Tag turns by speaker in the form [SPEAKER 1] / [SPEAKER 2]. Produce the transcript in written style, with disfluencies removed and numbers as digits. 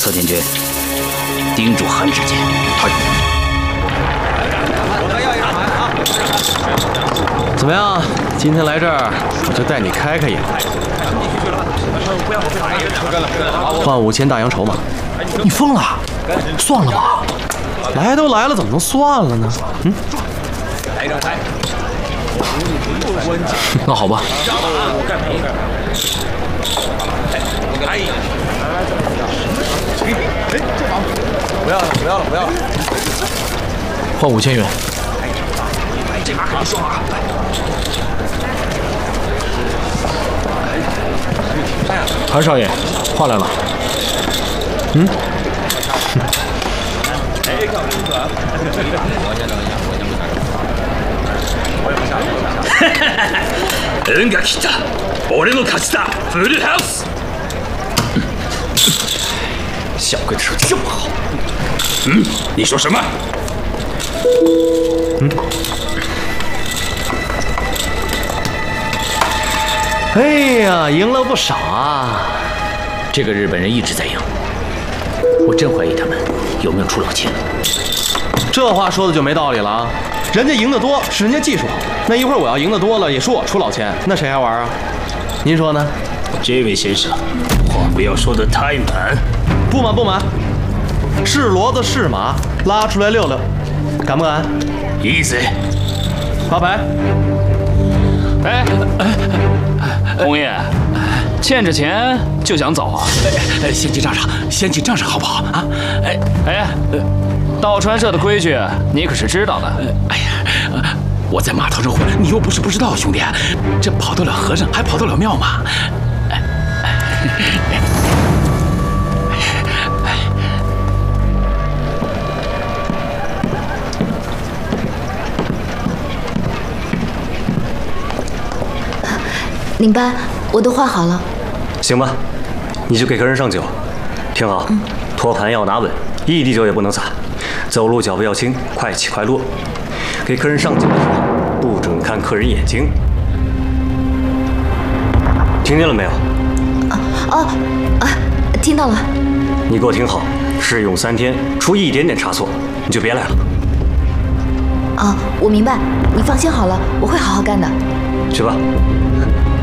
[SPEAKER 1] 侧田君，盯住韩志坚。
[SPEAKER 2] 怎么样？今天来这儿，我就带你开开眼。换5000大洋筹码。你疯了？算了吧。来都来了，怎么能算了呢？嗯。那好吧。不要了，不要了，不要了。换5000元。这把肯定双啊！韩少爷，话来了。嗯。
[SPEAKER 1] 運が来た。俺の勝ちだ。フルハウス。小鬼吃这么好。嗯，你说什么？嗯。
[SPEAKER 2] 哎呀，赢了不少啊！
[SPEAKER 1] 这个日本人一直在赢，我真怀疑他们有没有出老千。
[SPEAKER 2] 这话说的就没道理了啊！人家赢得多是人家技术好，那一会儿我要赢得多了，也说我出老千，那谁还玩啊？您说呢？
[SPEAKER 1] 这位先生，话不要说得太满。
[SPEAKER 2] 不满不满，是骡子是马，拉出来溜溜，敢不敢？
[SPEAKER 1] 意思。
[SPEAKER 2] 发牌。
[SPEAKER 3] 哎，红叶，欠着钱就想走啊？
[SPEAKER 1] 先进账上，先进账上好不好啊？
[SPEAKER 3] 道川社的规矩你可是知道的。
[SPEAKER 1] 哎呀，我在码头上混，你又不是不知道，兄弟，这跑得了和尚还跑得了庙吗？
[SPEAKER 4] 领班，我都换好了。
[SPEAKER 5] 行吧，你就给客人上酒，听好，托盘要拿稳，一滴酒也不能洒，走路脚步要轻，快起快落。给客人上酒的时候，不准看客人眼睛，听见了没有？
[SPEAKER 4] 听到了。
[SPEAKER 5] 你给我听好，试用3天，出一点点差错，你就别来了。
[SPEAKER 4] 我明白，你放心好了，我会好好干的。
[SPEAKER 5] 去吧。